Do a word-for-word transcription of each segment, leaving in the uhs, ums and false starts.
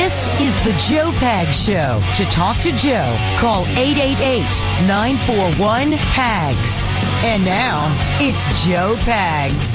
This is the Joe Pags Show. To talk to Joe, call eight eight eight, nine four one, P A G S. And now, it's Joe Pags.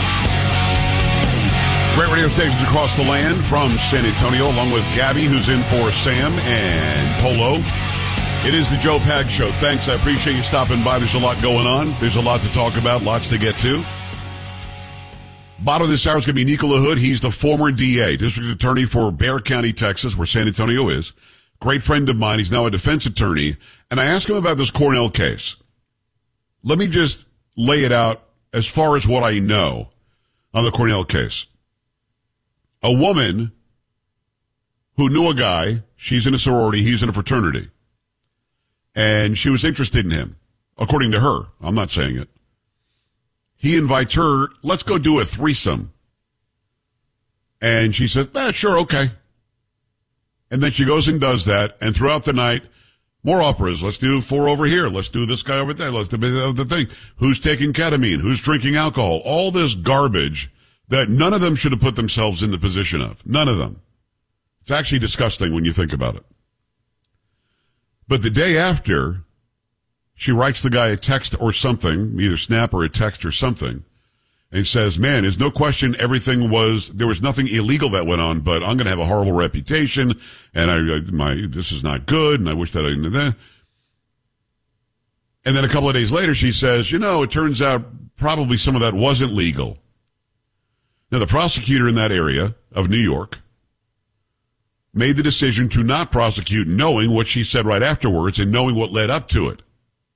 Great radio stations across the land from San Antonio, along with Gabby, who's in for Sam and Polo. It is the Joe Pags Show. Thanks. I appreciate you stopping by. There's a lot going on. There's a lot to talk about, lots to get to. Bottom of this hour is going to be Nico LaHood. He's the former D A, district attorney for Bexar County, Texas, where San Antonio is. Great friend of mine. He's now a defense attorney. And I asked him about this Cornell case. Let me just lay it out as far as what I know on the Cornell case. A woman who knew a guy, she's in a sorority, he's in a fraternity, and she was interested in him, according to her. I'm not saying it. He invites her, let's go do a threesome. And she said, eh, sure, okay. And then she goes and does that, and throughout the night, more operas. Let's do four over here. Let's do this guy over there. Let's do the thing. Who's taking ketamine? Who's drinking alcohol? All this garbage that none of them should have put themselves in the position of. None of them. It's actually disgusting when you think about it. But the day after, she writes the guy a text or something, either Snap or a text or something, and says, man, there's no question everything was, there was nothing illegal that went on, but I'm going to have a horrible reputation, and I, my, this is not good, and I wish that I knew that. And then a couple of days later, she says, you know, it turns out probably some of that wasn't legal. Now, the prosecutor in that area of New York made the decision to not prosecute, knowing what she said right afterwards and knowing what led up to it.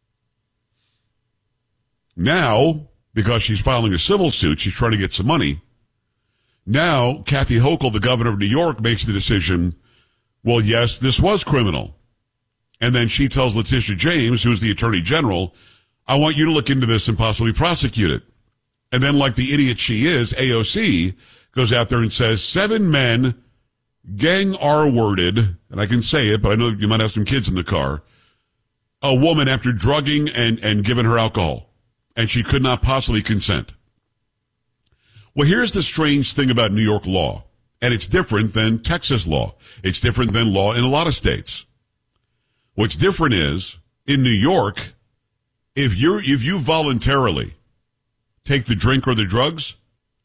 Now, because she's filing a civil suit, she's trying to get some money. Now, Kathy Hochul, the governor of New York, makes the decision, well, yes, this was criminal. And then she tells Letitia James, who's the attorney general, I want you to look into this and possibly prosecute it. And then, like the idiot she is, A O C goes out there and says, seven men, gang R-worded, and I can say it, but I know you might have some kids in the car, a woman after drugging and, and giving her alcohol. And she could not possibly consent. Well, here's the strange thing about New York law, and it's different than Texas law. It's different than law in a lot of states. What's different is, in New York, if you're, if you voluntarily take the drink or the drugs,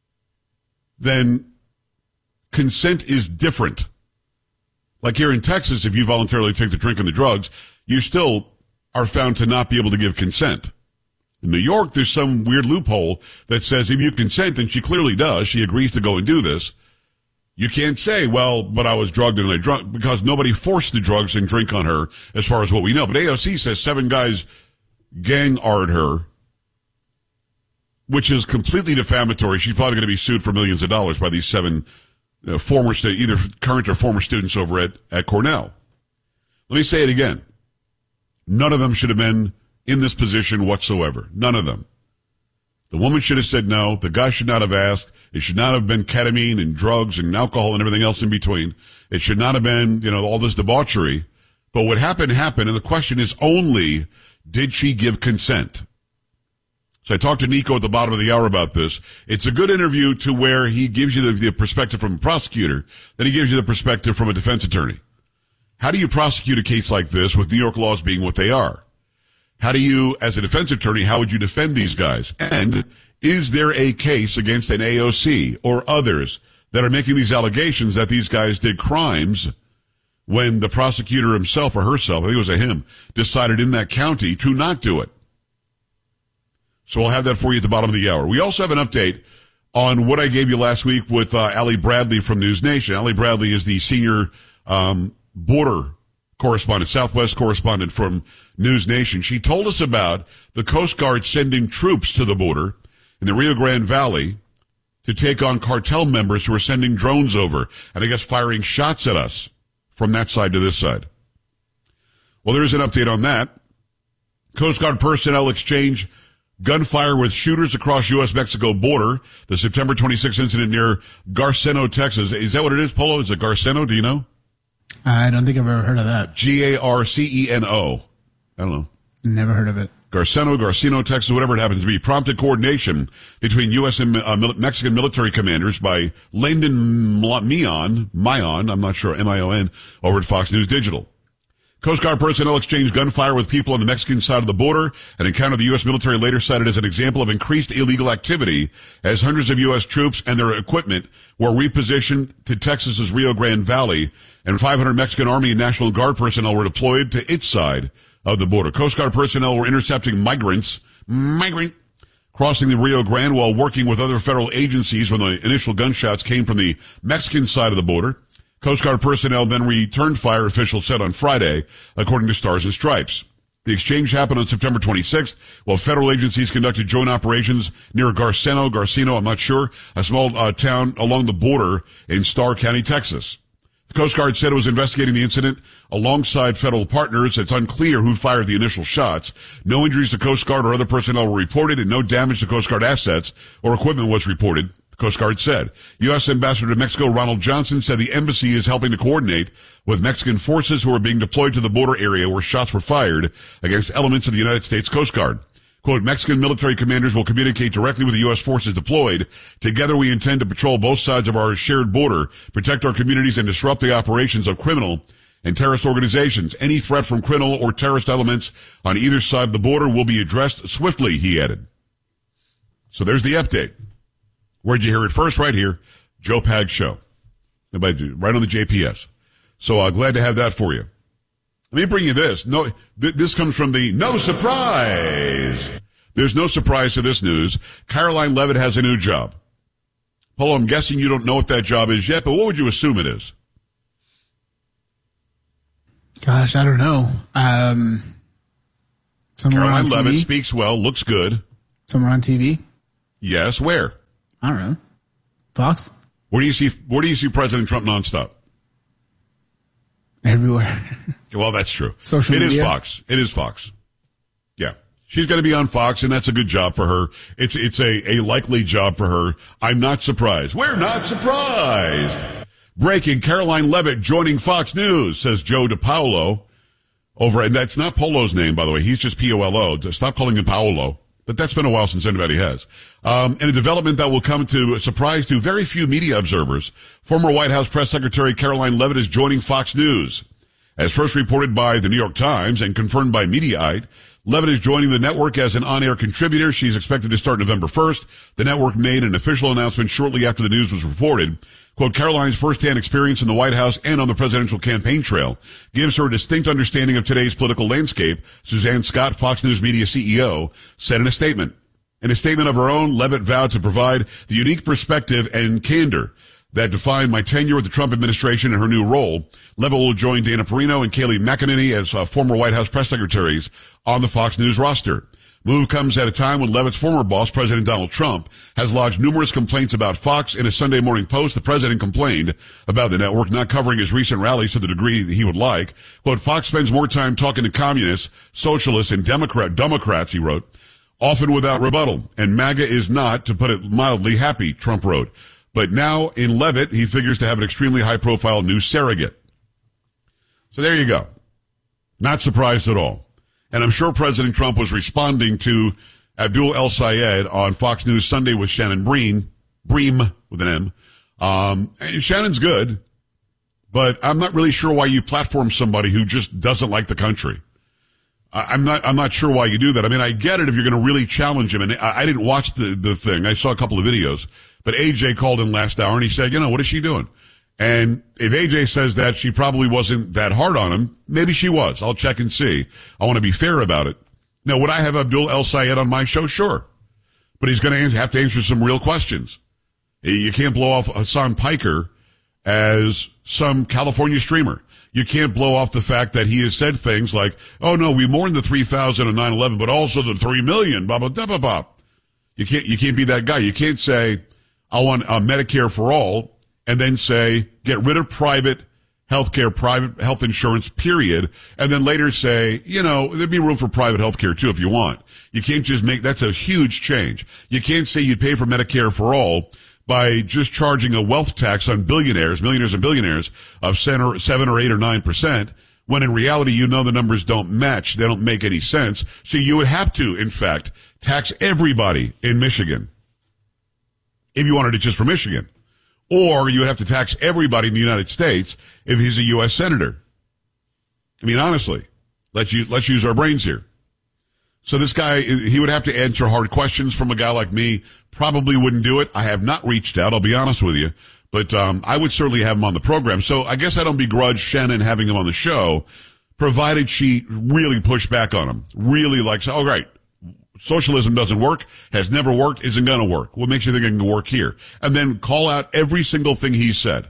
then consent is different. Like here in Texas, if you voluntarily take the drink and the drugs, you still are found to not be able to give consent. In New York, there's some weird loophole that says if you consent, and she clearly does, she agrees to go and do this, you can't say, well, but I was drugged and I drunk, because nobody forced the drugs and drink on her as far as what we know. But A O C says seven guys gang-ard her, which is completely defamatory. She's probably going to be sued for millions of dollars by these seven uh, former, stu- either current or former students over at, at Cornell. Let me say it again. None of them should have been in this position whatsoever. None of them. The woman should have said no. The guy should not have asked. It should not have been ketamine and drugs and alcohol and everything else in between. It should not have been, you know, all this debauchery. But what happened, happened. And the question is only, did she give consent? So I talked to Nico at the bottom of the hour about this. It's a good interview to where he gives you the, the perspective from a prosecutor, then he gives you the perspective from a defense attorney. How do you prosecute a case like this with New York laws being what they are? How do you, as a defense attorney, how would you defend these guys? And is there a case against an A O C or others that are making these allegations that these guys did crimes when the prosecutor himself or herself, I think it was a him, decided in that county to not do it? So we'll have that for you at the bottom of the hour. We also have an update on what I gave you last week with uh, Allie Bradley from News Nation. Allie Bradley is the senior um, border correspondent, Southwest correspondent from News Nation. She told us about the Coast Guard sending troops to the border in the Rio Grande Valley to take on cartel members who are sending drones over and I guess firing shots at us from that side to this side. Well, there is an update on that. Coast Guard personnel exchange gunfire with shooters across U S Mexico border. The September twenty-sixth incident near Garceno, Texas. Is that what it is, Polo? Is it Garceno? Do you know? I don't think I've ever heard of that. G A R C E N O. I don't know. Never heard of it. Garceno, Garcino, Texas, whatever it happens to be, prompted coordination between U S and uh, Mexican military commanders by Landon Mion, Mion, I'm not sure, M I O N, over at Fox News Digital. Coast Guard personnel exchanged gunfire with people on the Mexican side of the border, an encounter the U S military later cited as an example of increased illegal activity as hundreds of U S troops and their equipment were repositioned to Texas's Rio Grande Valley, and five hundred Mexican Army and National Guard personnel were deployed to its side of the border. Coast Guard personnel were intercepting migrants, migrant, crossing the Rio Grande while working with other federal agencies when the initial gunshots came from the Mexican side of the border. Coast Guard personnel then returned fire, officials said on Friday, according to Stars and Stripes. The exchange happened on September twenty-sixth, while federal agencies conducted joint operations near Garceno, Garcino, I'm not sure, a small uh, town along the border in Starr County, Texas. The Coast Guard said it was investigating the incident alongside federal partners. It's unclear who fired the initial shots. No injuries to Coast Guard or other personnel were reported, and no damage to Coast Guard assets or equipment was reported. Coast Guard said. U S Ambassador to Mexico Ronald Johnson said the embassy is helping to coordinate with Mexican forces who are being deployed to the border area where shots were fired against elements of the United States Coast Guard. Quote, Mexican military commanders will communicate directly with the U S forces deployed. Together we intend to patrol both sides of our shared border, protect our communities, and disrupt the operations of criminal and terrorist organizations. Any threat from criminal or terrorist elements on either side of the border will be addressed swiftly, he added. So there's the update. Where'd you hear it first? Right here, Joe Pags Show. Right on the J P S. So uh, glad to have that for you. Let me bring you this. No, th- this comes from the No Surprise. There's no surprise to this news. Caroline Leavitt has a new job. Paul, I'm guessing you don't know what that job is yet, but what would you assume it is? Gosh, I don't know. Um, Caroline Leavitt speaks well, looks good. Somewhere on T V? Yes, where? I don't know. Fox? Where do you see where do you see President Trump nonstop? Everywhere. Well, that's true. Social it media. It is Fox. It is Fox. Yeah. She's going to be on Fox, and that's a good job for her. It's it's a, a likely job for her. I'm not surprised. We're not surprised. Breaking, Caroline Leavitt joining Fox News, says Joe DiPaolo. Over, and that's not Polo's name, by the way. He's just P O L O. Stop calling him Paolo. But that's been a while since anybody has. Um, and a development that will come to a surprise to very few media observers. Former White House Press Secretary Caroline Leavitt is joining Fox News. As first reported by the New York Times and confirmed by Mediaite, Leavitt is joining the network as an on-air contributor. She's expected to start November first. The network made an official announcement shortly after the news was reported. Quote, Caroline's firsthand experience in the White House and on the presidential campaign trail gives her a distinct understanding of today's political landscape, Suzanne Scott, Fox News Media C E O, said in a statement. In a statement of her own, Leavitt vowed to provide the unique perspective and candor that defined my tenure with the Trump administration and her new role. Leavitt will join Dana Perino and Kayleigh McEnany as uh, former White House press secretaries on the Fox News roster. Move comes at a time when Leavitt's former boss, President Donald Trump, has lodged numerous complaints about Fox. In a Sunday Morning Post, the president complained about the network not covering his recent rallies to the degree that he would like. Quote, Fox spends more time talking to communists, socialists, and Democrat, Democrats, he wrote, often without rebuttal. And MAGA is not, to put it mildly, happy, Trump wrote. But now, in Leavitt, he figures to have an extremely high-profile new surrogate. So there you go. Not surprised at all. And I'm sure President Trump was responding to Abdul El-Sayed on Fox News Sunday with Shannon Bream, Bream with an M. Um, and Shannon's good, but I'm not really sure why you platform somebody who just doesn't like the country. I, I'm not, I'm not sure why you do that. I mean, I get it if you're going to really challenge him. And I, I didn't watch the, the thing. I saw a couple of videos, but A J called in last hour and he said, you know, what is she doing? And if A J says that she probably wasn't that hard on him, maybe she was. I'll check and see. I want to be fair about it. Now, would I have Abdul El-Sayed on my show? Sure. But he's going to have to answer some real questions. You can't blow off Hassan Piker as some California streamer. You can't blow off the fact that he has said things like, oh, no, we mourned the three thousand on nine eleven, but also the three million, blah, blah, blah, blah, blah. You can't, you can't be that guy. You can't say, I want uh, Medicare for all, and then say, get rid of private health care, private health insurance, period, and then later say, you know, there'd be room for private health care, too, if you want. You can't just make, that's a huge change. You can't say you'd pay for Medicare for all by just charging a wealth tax on billionaires, millionaires and billionaires of seven or eight or nine percent, when in reality, you know the numbers don't match. They don't make any sense. So you would have to, in fact, tax everybody in Michigan if you wanted it just for Michigan. Or you would have to tax everybody in the United States if he's a U S senator. I mean, honestly, let's use, let's use our brains here. So this guy, he would have to answer hard questions from a guy like me. Probably wouldn't do it. I have not reached out, I'll be honest with you. But um, I would certainly have him on the program. So I guess I don't begrudge Shannon having him on the show, provided she really pushed back on him. Really like, oh, right, socialism doesn't work, has never worked, isn't going to work. What makes you think it can work here? And then call out every single thing he said.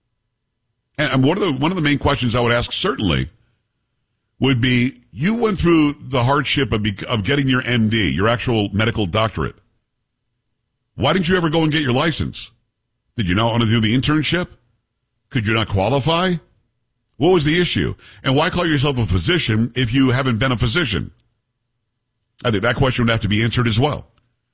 And one of the one of the main questions I would ask certainly would be, you went through the hardship of, be, of getting your M D, your actual medical doctorate. Why didn't you ever go and get your license? Did you not want to do the internship? Could you not qualify? What was the issue? And why call yourself a physician if you haven't been a physician? I think that question would have to be answered as well.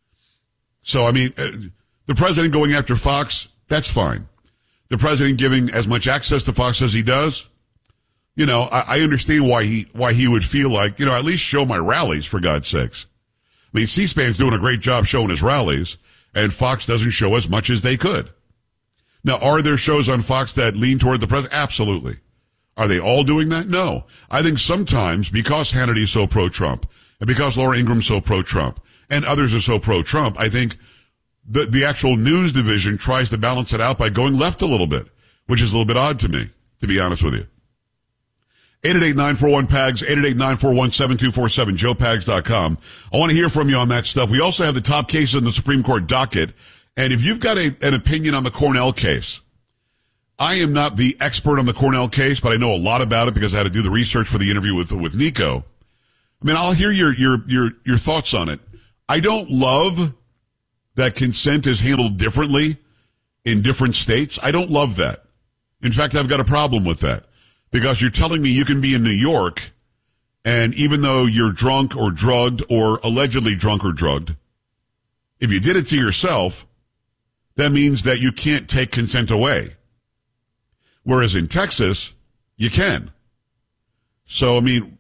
So, I mean, uh, the president going after Fox, that's fine. The president giving as much access to Fox as he does, you know, I, I understand why he why he would feel like, you know, at least show my rallies, for God's sakes. I mean, C-SPAN's doing a great job showing his rallies, and Fox doesn't show as much as they could. Now, are there shows on Fox that lean toward the president? Absolutely. Are they all doing that? No. I think sometimes, because Hannity's so pro-Trump, and because Laura Ingram's so pro-Trump, and others are so pro-Trump, I think the, the actual news division tries to balance it out by going left a little bit, which is a little bit odd to me, to be honest with you. eight eight eight, nine four one, P A G S, eight eight eight, nine four one, seven two four seven, joe pags dot com. I want to hear from you on that stuff. We also have the top cases in the Supreme Court docket. And if you've got a, an opinion on the Cornell case, I am not the expert on the Cornell case, but I know a lot about it because I had to do the research for the interview with with Nico. I mean, I'll hear your your your your thoughts on it. I don't love that consent is handled differently in different states. I don't love that. In fact, I've got a problem with that because you're telling me you can be in New York, and even though you're drunk or drugged or allegedly drunk or drugged, if you did it to yourself, that means that you can't take consent away. Whereas in Texas, you can. So, I mean,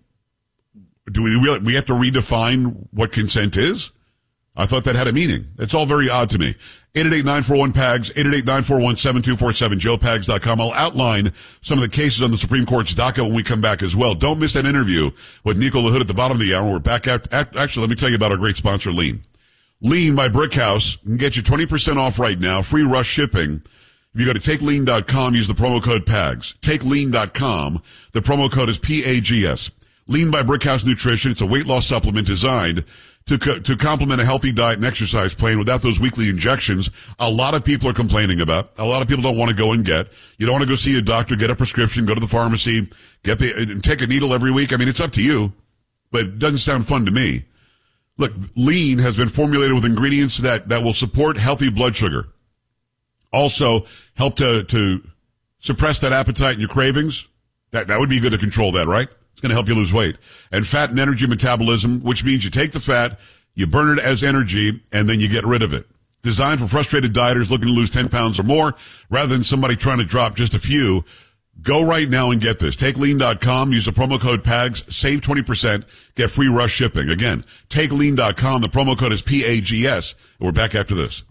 do we really, we have to redefine what consent is? I thought that had a meaning. It's all very odd to me. eight eight eight, nine four one, P A G S, eight eight eight, nine four one, seven two four seven, joe pags dot com. I'll outline some of the cases on the Supreme Court's docket when we come back as well. Don't miss that interview with Nico LaHood at the bottom of the hour. We're back at, at actually, let me tell you about our great sponsor, Lean. Lean by Brickhouse can get you twenty percent off right now, free rush shipping. If you go to take lean dot com, use the promo code P A G S. take lean dot com, the promo code is P A G S. Lean by Brickhouse Nutrition, it's a weight loss supplement designed to co- to complement a healthy diet and exercise plan without those weekly injections a lot of people are complaining about. A lot of people don't want to go and get. You don't want to go see a doctor, get a prescription, go to the pharmacy, get the and take a needle every week. I mean, it's up to you, but it doesn't sound fun to me. Look, Lean has been formulated with ingredients that, that will support healthy blood sugar. Also help to, to suppress that appetite and your cravings. That, that would be good to control that, right? It's going to help you lose weight. And fat and energy metabolism, which means you take the fat, you burn it as energy, and then you get rid of it. Designed for frustrated dieters looking to lose ten pounds or more, rather than somebody trying to drop just a few. Go right now and get this. take lean dot com, use the promo code P A G S, save twenty percent, get free rush shipping. Again, take lean dot com, the promo code is P A G S. And we're back after this.